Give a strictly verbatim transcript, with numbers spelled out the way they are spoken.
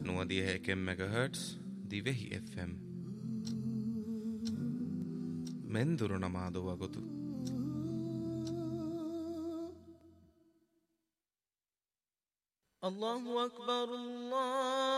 نوديها ميجا دي وهي اف ام منظور نمادو وغدو الله أكبر الله